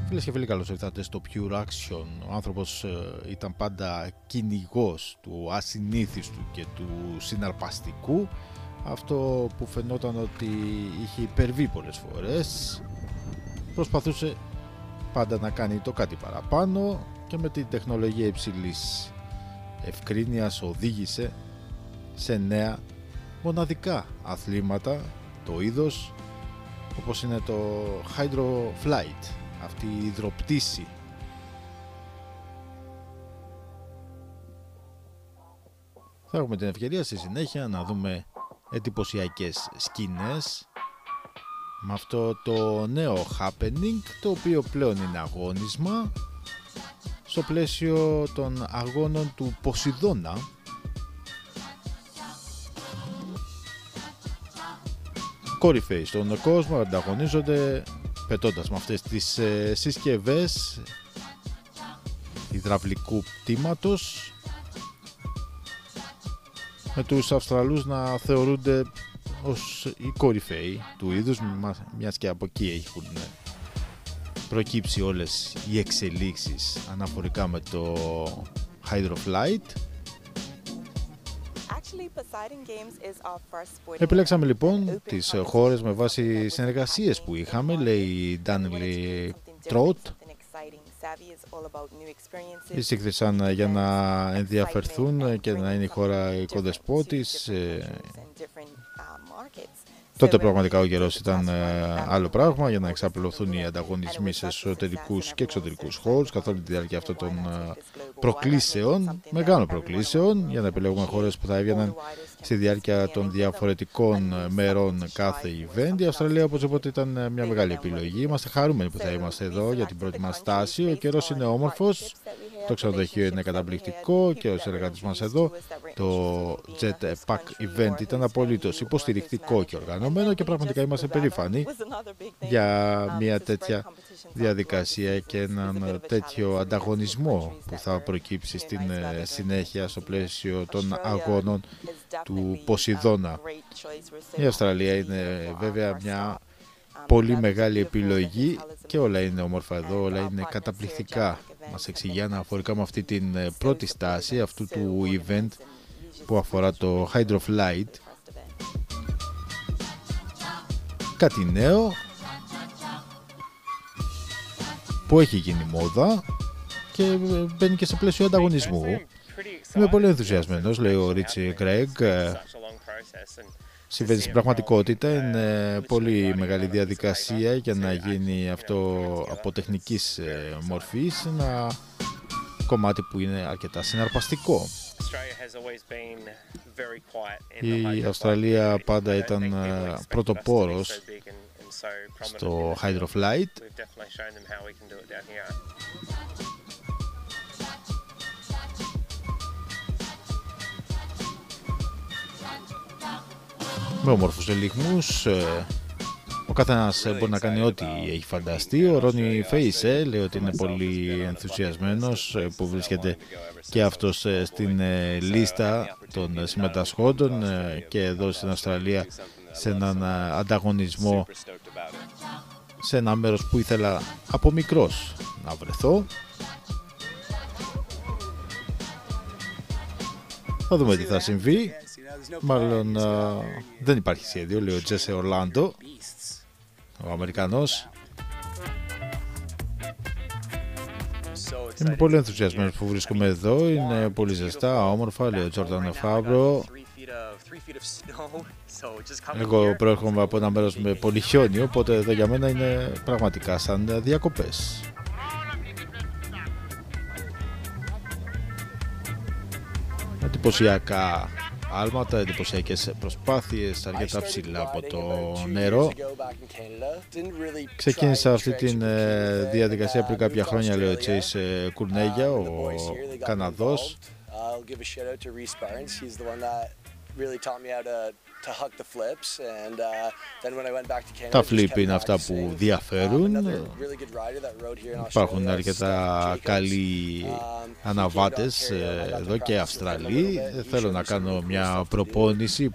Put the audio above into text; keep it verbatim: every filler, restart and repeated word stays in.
Φίλες και φίλοι, καλώς ήρθατε στο Pure Action. Ο άνθρωπος ε, ήταν πάντα κυνηγός του ασυνήθιστου και του συναρπαστικού. Αυτό που φαινόταν ότι είχε υπερβεί πολλές φορές. Προσπαθούσε πάντα να κάνει το κάτι παραπάνω και με την τεχνολογία υψηλής ευκρίνειας οδήγησε σε νέα μοναδικά αθλήματα, το είδος, όπως είναι το Hydro Flight, αυτή η υδροπτήση. Θα έχουμε την ευκαιρία στη συνέχεια να δούμε εντυπωσιακές σκηνές με αυτό το νέο happening, το οποίο πλέον είναι αγώνισμα στο πλαίσιο των αγώνων του Ποσειδώνα, κορυφαίοι στον κόσμο ανταγωνίζονται πετώντας με αυτές τις ε, συσκευές υδραυλικού πτήματος, με τους Αυστραλούς να θεωρούνται ως οι κορυφαίοι του είδους, μιας και από εκεί έχουν προκύψει όλες οι εξελίξεις αναφορικά με το Hydro Flight. Επιλέξαμε λοιπόν τις χώρες με βάση συνεργασίες που είχαμε, λέει η Ντάνιλι Τρότ. Εισήχθησαν για να ενδιαφερθούν και να είναι η χώρα οικοδεσπότης. Τότε πραγματικά ο καιρός ήταν άλλο πράγμα για να εξαπλωθούν οι ανταγωνισμοί σε εσωτερικούς και εξωτερικούς χώρους καθ' όλη τη διάρκεια αυτών των προκλήσεων, μεγάλων προκλήσεων, για να επιλέγουμε χώρες που θα έβγαιναν στη διάρκεια των διαφορετικών μερών κάθε event. Η Αυστραλία οπωσδήποτε ήταν μια μεγάλη επιλογή. Είμαστε χαρούμενοι που θα είμαστε εδώ για την πρώτη μας στάση. Ο καιρός είναι όμορφος, το ξενοδοχείο είναι καταπληκτικό και ο συνεργάτης μας εδώ, το Jetpack Event, ήταν απολύτως υποστηρικτικό και οργανωμένο και πραγματικά είμαστε περήφανοι για μια τέτοια διαδικασία και έναν τέτοιο ανταγωνισμό που θα προκύψει στην συνέχεια στο πλαίσιο των αγώνων του Ποσειδώνα. Η Αυστραλία είναι βέβαια μια πολύ μεγάλη επιλογή και όλα είναι όμορφα εδώ, όλα είναι καταπληκτικά. Μας εξηγεί αναφορικά με αυτή την πρώτη στάση αυτού του event που αφορά το Hydro Flight. Κάτι νέο που έχει γίνει μόδα και μπαίνει και σε πλαίσιο ανταγωνισμού. Είμαι πολύ ενθουσιασμένος, λέει ο Ρίτσι Γκρέγκ. Συμβαίνει στην πραγματικότητα, είναι πολύ μεγάλη διαδικασία για να γίνει αυτό από τεχνικής μορφής, ένα κομμάτι που είναι αρκετά συναρπαστικό. Η Αυστραλία πάντα ήταν πρωτοπόρος στο Hydro Flight. Με όμορφους ελιγμούς, ο καθένας μπορεί να κάνει ό,τι έχει φανταστεί. Ο Ρόνι Φέισε λέει ότι είναι πολύ ενθουσιασμένος που βρίσκεται και αυτός στην λίστα των συμμετασχόντων και εδώ στην Αυστραλία σε έναν ανταγωνισμό, σε ένα μέρος που ήθελα από μικρός να βρεθώ. Θα δούμε τι θα συμβεί. Μάλλον uh, δεν υπάρχει σχέδιο, λέει ο Τζέσε Ορλάντο, ο Αμερικανός. Είμαι πολύ ενθουσιασμένος που βρίσκομαι εδώ, είναι πολύ ζεστά, όμορφα, λέει ο Τζόρνταν Φάμπρο. Εγώ προέρχομαι από ένα μέρος με πολύ χιόνι, οπότε εδώ για μένα είναι πραγματικά σαν διακοπές. Εντυπωσιακά άλματα, εντυπωσιακές προσπάθειες, αρκετά ψηλά από το νερό. Ξεκίνησα αυτή τη διαδικασία πριν κάποια χρόνια, λέει ο Τσέις Κουρνέγια, ο Καναδός. Τα flip είναι αυτά που διαφέρουν. Υπάρχουν αρκετά καλοί αναβάτες εδώ και Αυστραλοί. Θέλω να κάνω μια προπόνηση